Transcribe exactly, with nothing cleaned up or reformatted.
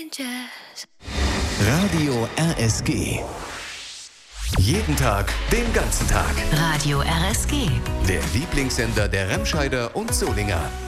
Jazz. Radio R S G. Jeden Tag, den ganzen Tag. Radio R S G. Der Lieblingssender der Remscheider und Solinger.